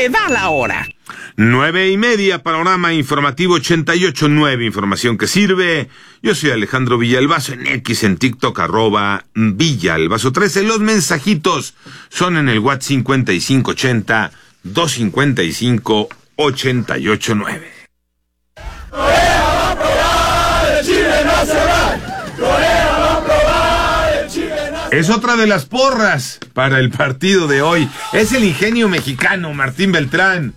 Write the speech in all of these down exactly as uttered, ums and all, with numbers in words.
se da la hora. Nueve y media, Panorama Informativo ochenta y ocho punto nueve, información que sirve. Yo soy Alejandro Villalbazo, en X, en TikTok, arroba Villalbazo trece. Los mensajitos son en el WhatsApp cincuenta y cinco ochenta, doscientos cincuenta y cinco, ochenta y ocho nueve. Corea va a probar, el Chile no se va. Corea va a probar, el Chile no se va. Es otra de las porras para el partido de hoy. Es el ingenio mexicano, Martín Beltrán.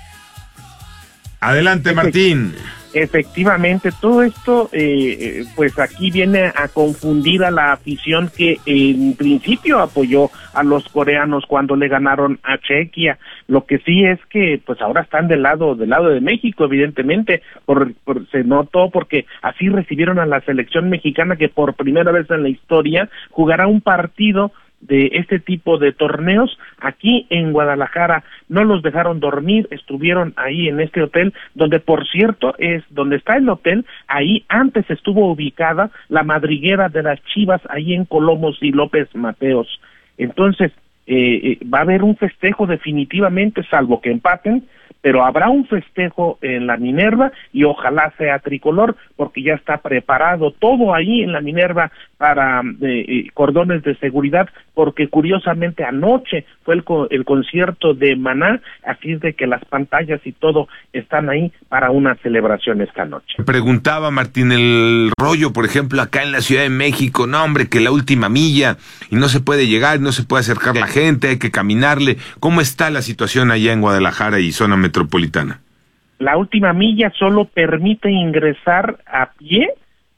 Adelante, Martín. Efectivamente, todo esto, eh, pues aquí viene a confundir a la afición que en principio apoyó a los coreanos cuando le ganaron a Chequia. Lo que sí es que, pues ahora están del lado del lado de México, evidentemente, por, por se notó porque así recibieron a la selección mexicana que por primera vez en la historia jugará un partido de este tipo de torneos aquí en Guadalajara. No los dejaron dormir, estuvieron ahí en este hotel, donde por cierto es donde está el hotel, ahí antes estuvo ubicada la madriguera de las Chivas, ahí en Colomos y López Mateos. Entonces, eh, va a haber un festejo definitivamente, salvo que empaten, pero habrá un festejo en la Minerva y ojalá sea tricolor, porque ya está preparado todo ahí en la Minerva para eh, cordones de seguridad, porque curiosamente anoche fue el, co- el concierto de Maná, así es de que las pantallas y todo están ahí para una celebración esta noche. Preguntaba Martín, el rollo, por ejemplo, acá en la Ciudad de México, no hombre, que la última milla, y no se puede llegar, no se puede acercar la gente, hay que caminarle. ¿Cómo está la situación allá en Guadalajara y zona metropolitana? La última milla solo permite ingresar a pie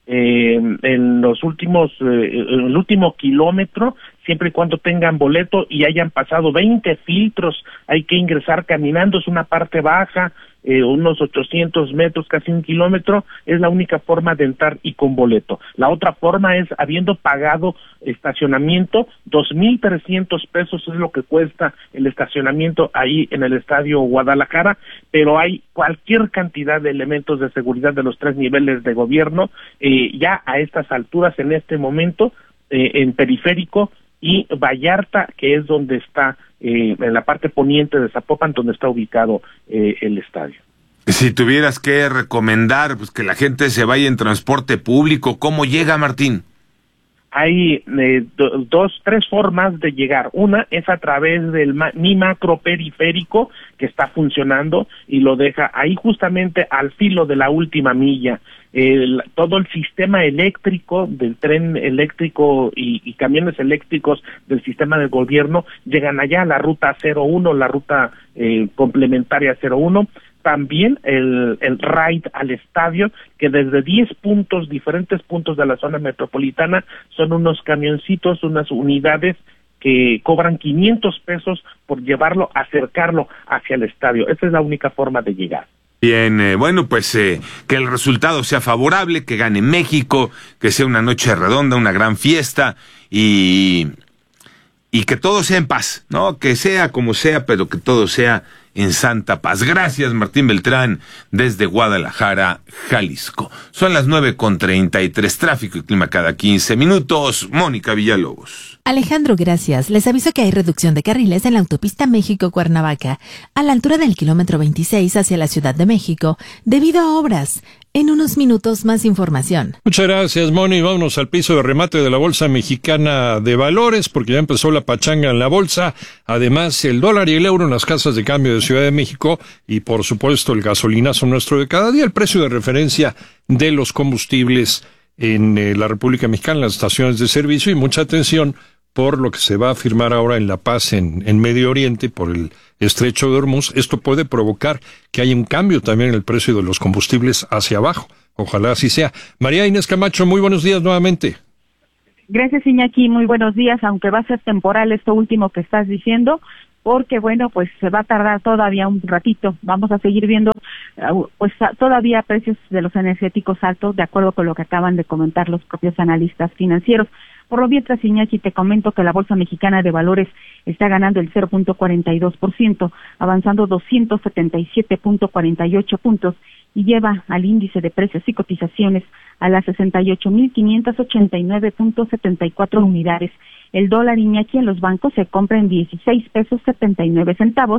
eh, en los últimos, eh, el último kilómetro, siempre y cuando tengan boleto y hayan pasado veinte filtros. Hay que ingresar caminando, es una parte baja, eh, unos ochocientos metros, casi un kilómetro, es la única forma de entrar y con boleto. La otra forma es habiendo pagado estacionamiento, dos mil trescientos pesos es lo que cuesta el estacionamiento ahí en el Estadio Guadalajara, pero hay cualquier cantidad de elementos de seguridad de los tres niveles de gobierno, eh, ya a estas alturas, en este momento, eh, en Periférico y Vallarta, que es donde está, eh, en la parte poniente de Zapopan, donde está ubicado eh, el estadio. Si tuvieras que recomendar pues que la gente se vaya en transporte público, ¿cómo llega, Martín? Hay eh, do, dos, tres formas de llegar. Una es a través del ma- mi macro periférico, que está funcionando y lo deja ahí justamente al filo de la última milla. El, todo el sistema eléctrico del tren eléctrico y, y camiones eléctricos del sistema del gobierno llegan allá a la ruta cero uno, la ruta eh, complementaria cero uno. También el, el ride al estadio, que desde diez puntos, diferentes puntos de la zona metropolitana, son unos camioncitos, unas unidades que cobran quinientos pesos por llevarlo, acercarlo hacia el estadio. Esa es la única forma de llegar. Bien, eh, bueno, pues eh, que el resultado sea favorable, que gane México, que sea una noche redonda, una gran fiesta y, y que todo sea en paz, ¿no? Que sea como sea, pero que todo sea en santa paz. Gracias, Martín Beltrán, desde Guadalajara, Jalisco. Son las nueve con treinta y tres, tráfico y clima cada quince minutos. Mónica Villalobos. Alejandro, gracias. Les aviso que hay reducción de carriles en la autopista México-Cuernavaca, a la altura del kilómetro veintiséis hacia la Ciudad de México, debido a obras. En unos minutos más información. Muchas gracias, Moni. Vámonos al piso de remate de la Bolsa Mexicana de Valores, porque ya empezó la pachanga en la bolsa. Además, el dólar y el euro en las casas de cambio de Ciudad de México y, por supuesto, el gasolinazo nuestro de cada día, el precio de referencia de los combustibles en eh, la República Mexicana, en las estaciones de servicio, y mucha atención por lo que se va a firmar ahora en La Paz, en, en Medio Oriente, por el Estrecho de Hormuz. Esto puede provocar que haya un cambio también en el precio de los combustibles hacia abajo. Ojalá así sea. María Inés Camacho, muy buenos días nuevamente. Gracias, Iñaki. Muy buenos días, aunque va a ser temporal esto último que estás diciendo, porque, bueno, pues se va a tardar todavía un ratito. Vamos a seguir viendo, pues, todavía precios de los energéticos altos, de acuerdo con lo que acaban de comentar los propios analistas financieros. Por lo mientras, Iñaki, te comento que la Bolsa Mexicana de Valores está ganando el cero punto cuarenta y dos por ciento, avanzando doscientos setenta y siete punto cuarenta y ocho puntos y lleva al índice de precios y cotizaciones a las sesenta y ocho mil quinientos ochenta y nueve punto setenta y cuatro unidades. El dólar, Iñaki, en los bancos se compra en dieciséis pesos setenta y nueve centavos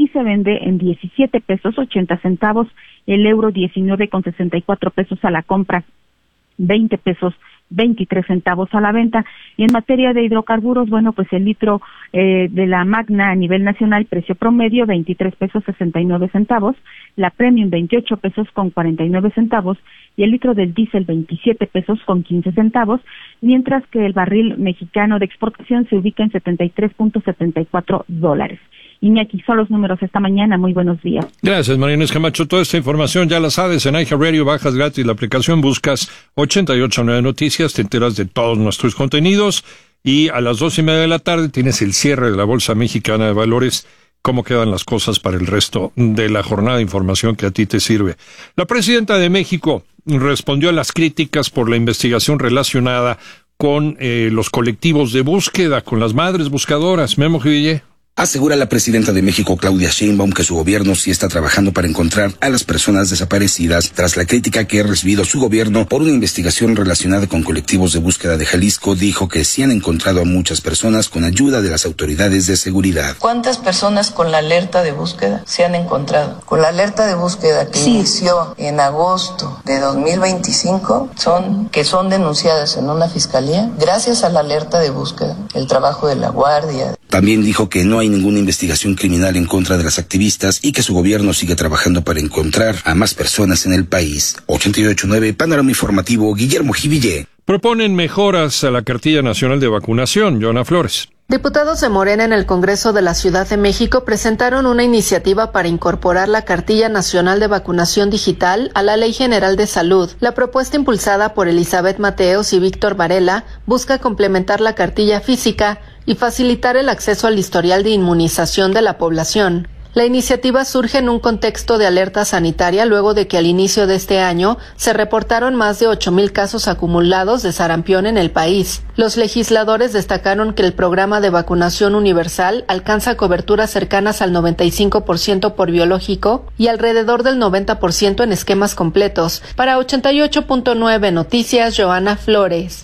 y se vende en diecisiete pesos ochenta centavos, el euro diecinueve con sesenta y cuatro pesos a la compra, veinte pesos veintitrés centavos a la venta. Y en materia de hidrocarburos, bueno, pues el litro eh, de la Magna a nivel nacional, precio promedio veintitrés pesos sesenta y nueve centavos, la Premium veintiocho pesos con cuarenta y nueve centavos y el litro del diésel veintisiete pesos con quince centavos, mientras que el barril mexicano de exportación se ubica en setenta y tres punto setenta y cuatro dólares. Iñaki, son los números esta mañana. Muy buenos días. Gracias, María Inés Camacho. Toda esta información ya la sabes en iHeartRadio, bajas gratis la aplicación, buscas ochenta y ocho nueve Noticias, te enteras de todos nuestros contenidos y a las dos y media de la tarde tienes el cierre de la Bolsa Mexicana de Valores, cómo quedan las cosas para el resto de la jornada de información que a ti te sirve. La presidenta de México respondió a las críticas por la investigación relacionada con eh, los colectivos de búsqueda, con las madres buscadoras. Memo Juvillé. Asegura la presidenta de México, Claudia Sheinbaum, que su gobierno sí está trabajando para encontrar a las personas desaparecidas, tras la crítica que ha recibido su gobierno por una investigación relacionada con colectivos de búsqueda de Jalisco. Dijo que sí han encontrado a muchas personas con ayuda de las autoridades de seguridad. ¿Cuántas personas con la alerta de búsqueda se han encontrado? Con la alerta de búsqueda que sí inició en agosto de dos mil veinticinco, son que son denunciadas en una fiscalía, gracias a la alerta de búsqueda, el trabajo de la Guardia. También dijo que no hay ninguna investigación criminal en contra de las activistas y que su gobierno sigue trabajando para encontrar a más personas en el país. ochenta y ocho nueve Panorama Informativo, Guillermo Jivillé. Proponen mejoras a la cartilla nacional de vacunación. Joana Flores. Diputados de Morena en el Congreso de la Ciudad de México presentaron una iniciativa para incorporar la Cartilla Nacional de Vacunación Digital a la Ley General de Salud. La propuesta, impulsada por Elizabeth Mateos y Víctor Varela, busca complementar la cartilla física y facilitar el acceso al historial de inmunización de la población. La iniciativa surge en un contexto de alerta sanitaria luego de que al inicio de este año se reportaron más de ocho mil casos acumulados de sarampión en el país. Los legisladores destacaron que el programa de vacunación universal alcanza coberturas cercanas al noventa y cinco por ciento por biológico y alrededor del noventa por ciento en esquemas completos. Para ochenta y ocho punto nueve Noticias, Joana Flores.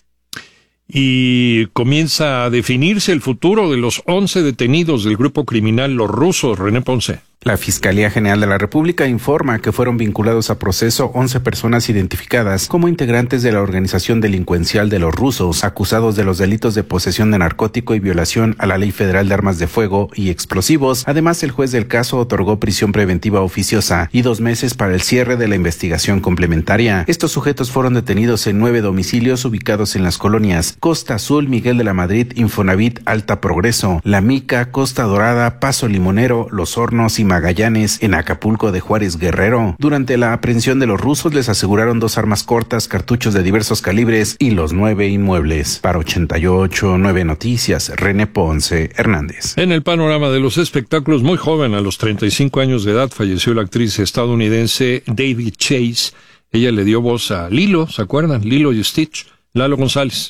Y comienza a definirse el futuro de los once detenidos del grupo criminal Los Rusos. René Ponce. La Fiscalía General de la República informa que fueron vinculados a proceso once personas identificadas como integrantes de la organización delincuencial de Los Rusos, acusados de los delitos de posesión de narcótico y violación a la Ley Federal de Armas de Fuego y Explosivos. Además, el juez del caso otorgó prisión preventiva oficiosa y dos meses para el cierre de la investigación complementaria. Estos sujetos fueron detenidos en nueve domicilios ubicados en las colonias Costa Azul, Miguel de la Madrid, Infonavit, Alta Progreso, La Mica, Costa Dorada, Paso Limonero, Los Hornos y Magallanes, en Acapulco de Juárez, Guerrero. Durante la aprehensión de los rusos les aseguraron dos armas cortas, cartuchos de diversos calibres y los nueve inmuebles. Para ochenta y ocho nueve Noticias, René Ponce Hernández. En el panorama de los espectáculos, muy joven, a los treinta y cinco años de edad, falleció la actriz estadounidense David Chase. Ella le dio voz a Lilo, ¿se acuerdan? Lilo y Stitch. Lalo González.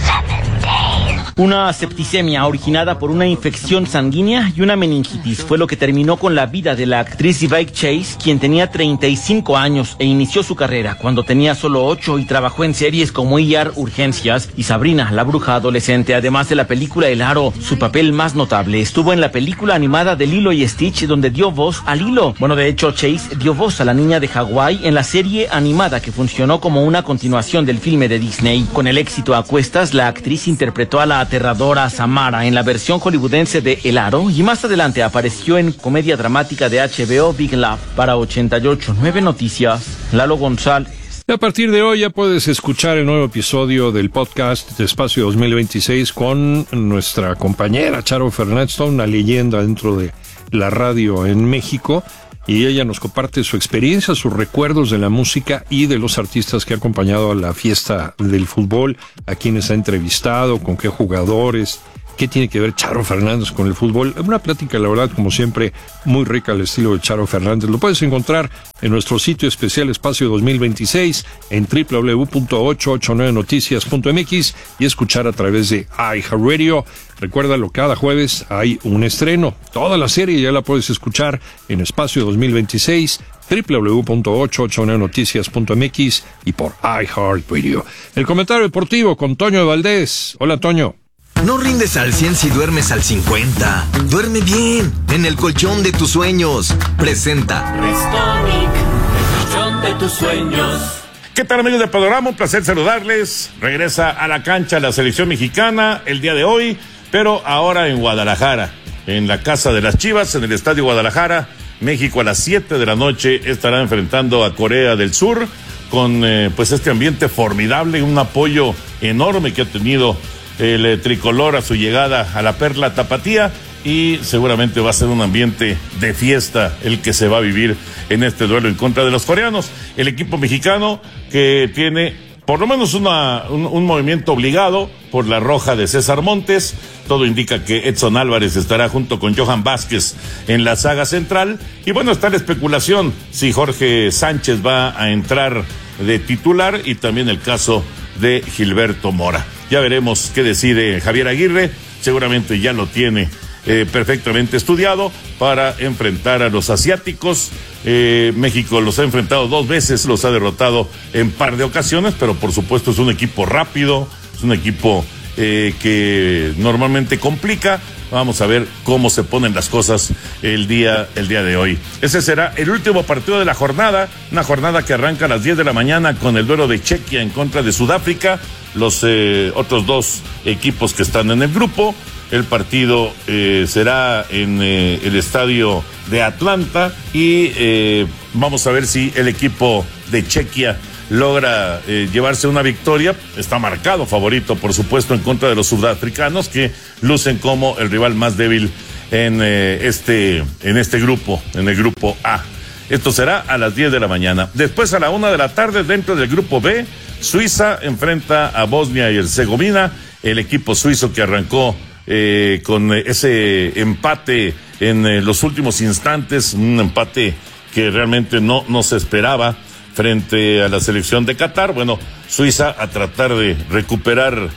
Una septicemia originada por una infección sanguínea y una meningitis fue lo que terminó con la vida de la actriz David Chase, quien tenía treinta y cinco años e inició su carrera cuando tenía solo ocho y trabajó en series como E R Urgencias y Sabrina, la bruja adolescente. Además de la película El Aro, su papel más notable estuvo en la película animada de Lilo y Stitch, donde dio voz a Lilo. Bueno, de hecho, Chase dio voz a la niña de Hawái en la serie animada que funcionó como una continuación del filme de Disney. Con el éxito a cuestas, la actriz interpretó a la aterradora Samara en la versión hollywoodense de El Aro y más adelante apareció en comedia dramática de H B O Big Love. Para ochenta y ocho nueve Noticias, Lalo González. A partir de hoy ya puedes escuchar el nuevo episodio del podcast de Espacio dos mil veintiséis con nuestra compañera Charo Fernández, una leyenda dentro de la radio en México. Y ella nos comparte su experiencia, sus recuerdos de la música y de los artistas que ha acompañado a la fiesta del fútbol, a quienes ha entrevistado, con qué jugadores, qué tiene que ver Charo Fernández con el fútbol. Una plática, la verdad, como siempre, muy rica al estilo de Charo Fernández. Lo puedes encontrar en nuestro sitio especial Espacio dos mil veintiséis en doble u doble u doble u punto ochocientos ochenta y nueve noticias punto m x y escuchar a través de iHeartRadio. Recuérdalo, cada jueves hay un estreno. Toda la serie ya la puedes escuchar en Espacio dos mil veintiséis, doble u doble u doble u punto ochocientos ochenta y nueve noticias punto m x y por iHeartRadio. El comentario deportivo con Toño Valdés. Hola, Toño. No rindes al cien si duermes al cincuenta. Duerme bien, en el colchón de tus sueños. Presenta Restonic, el colchón de tus sueños. ¿Qué tal, amigos de Panorama? Un placer saludarles. Regresa a la cancha la selección mexicana el día de hoy, pero ahora en Guadalajara, en la casa de las Chivas, en el Estadio Guadalajara. México a las siete de la noche estará enfrentando a Corea del Sur con eh, pues este ambiente formidable, un apoyo enorme que ha tenido el eh, tricolor a su llegada a la Perla Tapatía, y seguramente va a ser un ambiente de fiesta el que se va a vivir en este duelo en contra de los coreanos. El equipo mexicano que tiene por lo menos una, un, un movimiento obligado por la roja de César Montes. Todo indica que Edson Álvarez estará junto con Johan Vázquez en la saga central. Y bueno, está la especulación si Jorge Sánchez va a entrar de titular, y también el caso de Gilberto Mora. Ya veremos qué decide Javier Aguirre. Seguramente ya lo tiene Eh, perfectamente estudiado para enfrentar a los asiáticos. Eh, México los ha enfrentado dos veces, los ha derrotado en par de ocasiones, pero por supuesto es un equipo rápido, es un equipo eh, que normalmente complica. Vamos a ver cómo se ponen las cosas el día, el día de hoy. Ese será el último partido de la jornada, una jornada que arranca a las diez de la mañana con el duelo de Chequia en contra de Sudáfrica, los eh, otros dos equipos que están en el grupo. El partido eh, será en eh, el estadio de Atlanta, y eh, vamos a ver si el equipo de Chequia logra eh, llevarse una victoria. Está marcado favorito, por supuesto, en contra de los sudafricanos, que lucen como el rival más débil en eh, este en este grupo, en el grupo A. Esto será a las diez de la mañana. Después, a la una de la tarde, dentro del grupo B, Suiza enfrenta a Bosnia y Herzegovina. El equipo suizo que arrancó Eh, con ese empate en eh, los últimos instantes, un empate que realmente no, no se esperaba frente a la selección de Qatar. Bueno, Suiza a tratar de recuperar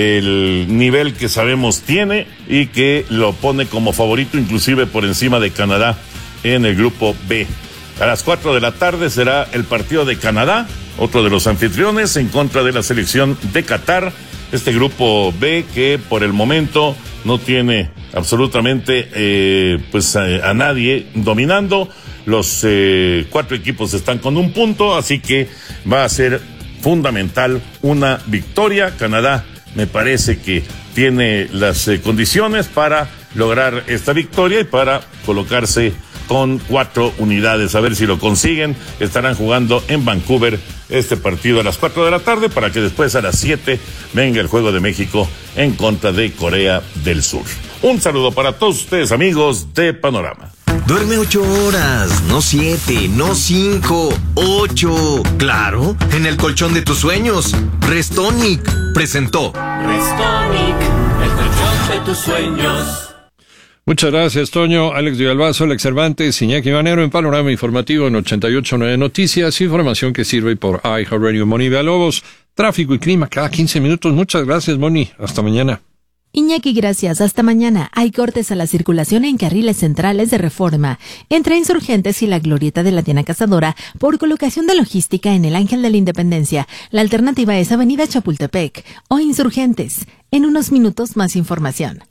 el nivel que sabemos tiene y que lo pone como favorito, inclusive por encima de Canadá en el grupo B. A las cuatro de la tarde será el partido de Canadá, otro de los anfitriones, en contra de la selección de Qatar. Este grupo B que por el momento no tiene absolutamente eh, pues a, a nadie dominando. Los eh, cuatro equipos están con un punto, así que va a ser fundamental una victoria. Canadá me parece que tiene las eh, condiciones para lograr esta victoria y para colocarse con cuatro unidades. A ver si lo consiguen. Estarán jugando en Vancouver este partido a las cuatro de la tarde, para que después a las siete venga el juego de México en contra de Corea del Sur. Un saludo para todos ustedes, amigos de Panorama. Duerme ocho horas, no siete, no cinco, ocho. Claro, en el colchón de tus sueños. Restonic presentó Restonic, el colchón de tus sueños. Muchas gracias, Toño. Alex Villalbazo, Alex Cervantes, Iñaki Manero en Panorama Informativo en ochenta y ocho punto nueve Noticias, información que sirve por iHeartRadio. Moni Villalobos, tráfico y clima cada quince minutos. Muchas gracias, Moni. Hasta mañana. Iñaki, gracias. Hasta mañana. Hay cortes a la circulación en carriles centrales de Reforma, entre Insurgentes y la Glorieta de la Tienda Cazadora, por colocación de logística en el Ángel de la Independencia. La alternativa es Avenida Chapultepec o Insurgentes. En unos minutos, más información.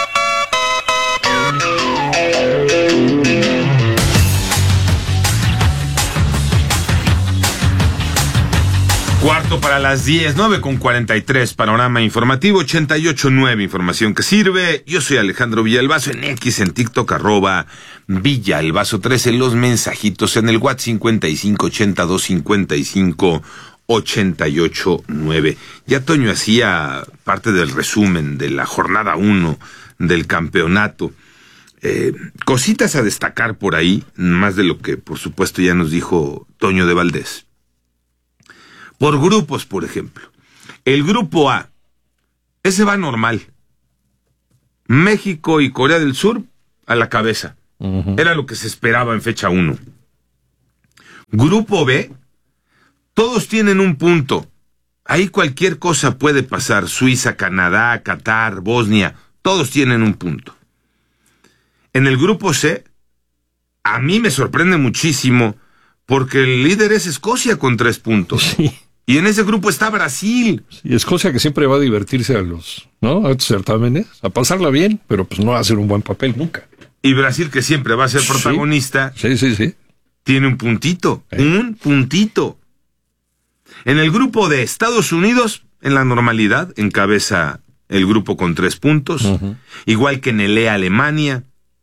Cuarto para las diez, nueve con cuarenta y tres, Panorama Informativo, ochenta y ocho punto nueve, información que sirve. Yo soy Alejandro Villalbazo, en X, en TikTok, arroba Villalbazo trece, los mensajitos en el WhatsApp cincuenta y cinco ochenta y dos cincuenta y cinco ochenta y ocho nueve. Ya Toño hacía parte del resumen de la jornada uno del campeonato. Eh, cositas a destacar por ahí, más de lo que por supuesto ya nos dijo Toño de Valdés. Por grupos, por ejemplo. El grupo A, ese va normal. México y Corea del Sur a la cabeza. Uh-huh. Era lo que se esperaba en fecha uno. Grupo B, todos tienen un punto. Ahí cualquier cosa puede pasar. Suiza, Canadá, Qatar, Bosnia, todos tienen un punto. En el grupo C, a mí me sorprende muchísimo porque el líder es Escocia con tres puntos. Sí. Y en ese grupo está Brasil. Y Escocia, que siempre va a divertirse a los, ¿no? A estos certámenes, a pasarla bien, pero pues no va a hacer un buen papel nunca. Y Brasil, que siempre va a ser protagonista. Sí, sí, sí. sí. Tiene un puntito, ¿Eh? un puntito. En el grupo de Estados Unidos, en la normalidad, encabeza el grupo con tres puntos, uh-huh. igual que en el E Alemania.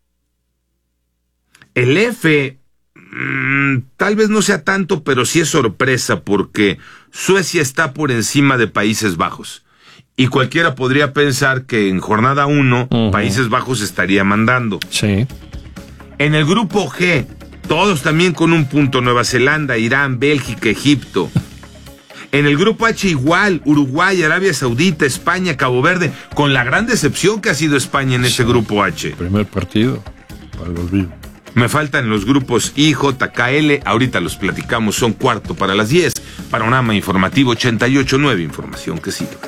El F, mmm, tal vez no sea tanto, pero sí es sorpresa, porque Suecia está por encima de Países Bajos. Y cualquiera podría pensar que en jornada uno, uh-huh. Países Bajos estaría mandando. Sí. En el grupo G, todos también con un punto, Nueva Zelanda, Irán, Bélgica, Egipto. En el grupo H igual, Uruguay, Arabia Saudita, España, Cabo Verde, con la gran decepción que ha sido España en ese sí, grupo H. Primer partido, para el olvido. Me faltan los grupos I, J, K, L, ahorita los platicamos, son cuarto para las diez. Panorama Informativo ochenta y ocho punto nueve, información que sirve.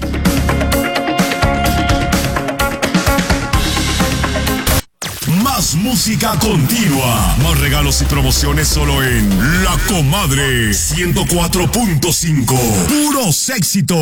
Más música continua, más regalos y promociones solo en La Comadre ciento cuatro punto cinco. Puros éxitos.